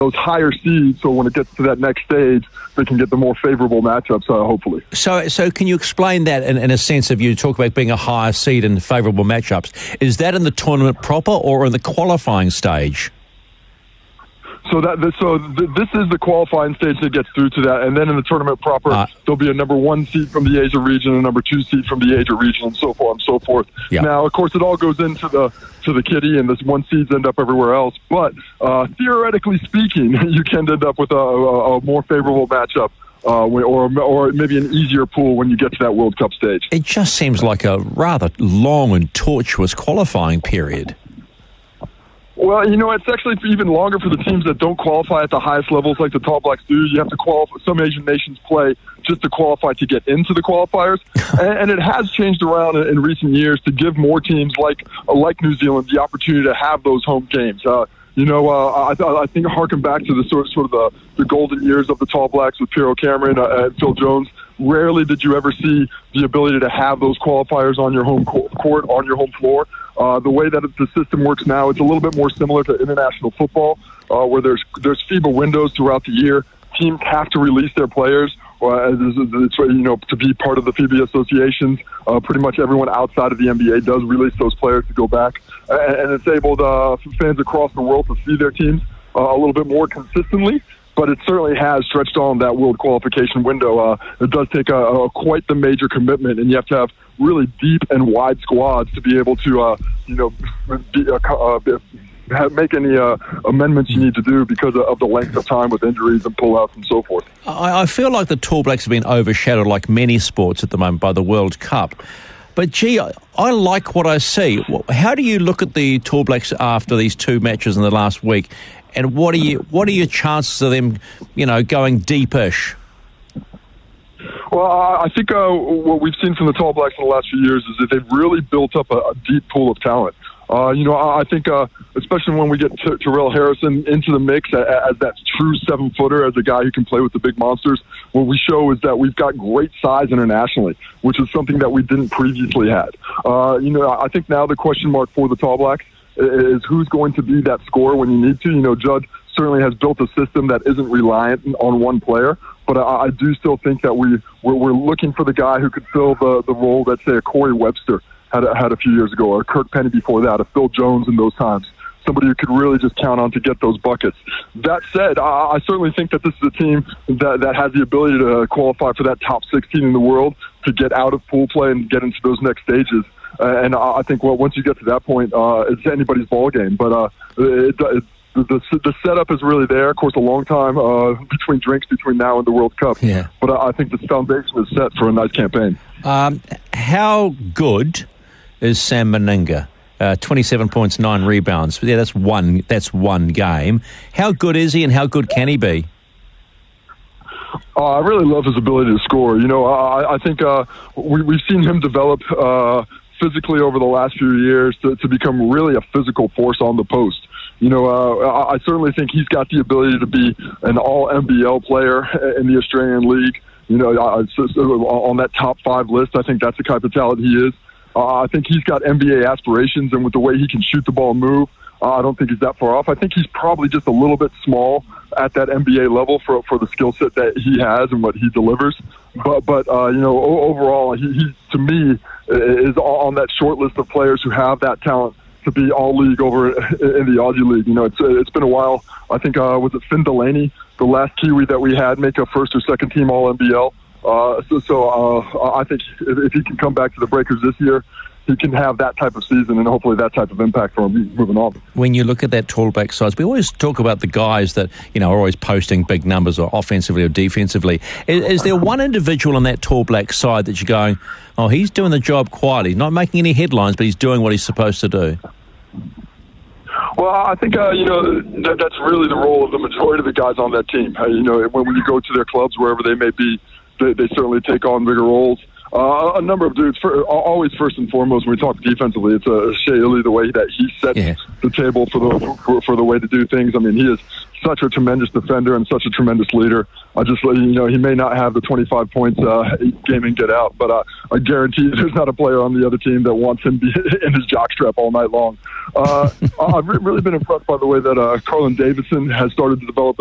those higher seeds, so when it gets to that next stage, they can get the more favorable matchups, hopefully. So can you explain that in a sense of, you talk about being a higher seed and favourable matchups? Is that in the tournament proper or in the qualifying stage? So this is the qualifying stage that gets through to that, and then in the tournament proper, there'll be a number 1 seed from the Asia region, a number 2 seed from the Asia region, and so forth and so forth. Yeah. Now, of course, it all goes into the kitty, and this 1 seeds end up everywhere else. But theoretically speaking, you can end up with a more favorable matchup. Or maybe an easier pool when you get to that World Cup stage. It just seems like a rather long and tortuous qualifying period. Well, it's actually even longer for the teams that don't qualify at the highest levels like the Tall Blacks do. You have to qualify. Some Asian nations play just to qualify to get into the qualifiers. and it has changed around in recent years to give more teams like New Zealand the opportunity to have those home games. I think harken back to the sort of the golden years of the Tall Blacks with Pierre Cameron and Phil Jones. Rarely did you ever see the ability to have those qualifiers on your home court, on your home floor. The way that the system works now, it's a little bit more similar to international football, where there's FIBA windows throughout the year. Teams have to release their players to be part of the FIBA associations. Pretty much everyone outside of the NBA does release those players to go back, and it's enabled fans across the world to see their teams a little bit more consistently. But it certainly has stretched on that world qualification window. It does take quite the major commitment, and you have to have really deep and wide squads to be able to, make any amendments you need to do because of the length of time with injuries and pullouts and so forth. I feel like the Tall Blacks have been overshadowed, like many sports at the moment, by the World Cup. But, gee, I like what I see. How do you look at the Tall Blacks after these 2 matches in the last week? And what are your chances of them, going deepish? Well, I think what we've seen from the Tall Blacks in the last few years is that they've really built up a deep pool of talent. I think especially when we get Terrell Harrison into the mix as that true 7-footer, as a guy who can play with the big monsters, what we show is that we've got great size internationally, which is something that we didn't previously had. I think now the question mark for the Tall Blacks is who's going to be that scorer when you need to. Judd certainly has built a system that isn't reliant on one player, but I do still think that we're looking for the guy who could fill the role that, say, a Corey Webster had a few years ago, or Kirk Penny before that, a Phil Jones in those times. Somebody who could really just count on to get those buckets. That said, I certainly think that this is a team that has the ability to qualify for that top 16 in the world, to get out of pool play and get into those next stages. And I think once you get to that point, it's anybody's ball game. But the setup is really there. Of course, a long time between drinks between now and the World Cup. Yeah. But I think the foundation is set for a nice campaign. How good is Sam Meninga? 27 points, 9 rebounds. Yeah, that's one game. How good is he, and how good can he be? I really love his ability to score. I think we've seen him develop physically over the last few years to become really a physical force on the post. I certainly think he's got the ability to be an all-NBL player in the Australian League. On that top 5 list, I think that's the type of talent he is. I think he's got NBA aspirations, and with the way he can shoot the ball and move, I don't think he's that far off. I think he's probably just a little bit small at that NBA level for the skill set that he has and what he delivers. But overall, he to me is on that short list of players who have that talent to be all league over in the Aussie League. It's been a while. I think was it Finn Delaney, the last Kiwi that we had, make a first or second team All NBL. I think if he can come back to the Breakers this year, he can have that type of season and hopefully that type of impact for him moving on. When you look at that Tall Black size, we always talk about the guys that are always posting big numbers, or offensively or defensively. Is there one individual on that Tall Black side that you're going, oh, he's doing the job quietly, not making any headlines, but he's doing what he's supposed to do? Well, I think that's really the role of the majority of the guys on that team. When you go to their clubs, wherever they may be, they certainly take on bigger roles. a number of dudes. Always first and foremost, when we talk defensively, it's Shea Ili, the way that he sets the table for the way to do things. I mean, he is such a tremendous defender and such a tremendous leader. I just, he may not have the 25 points game and get out, but I guarantee you there's not a player on the other team that wants him to be in his jockstrap all night long. I've really been impressed by the way that Carlin Davidson has started to develop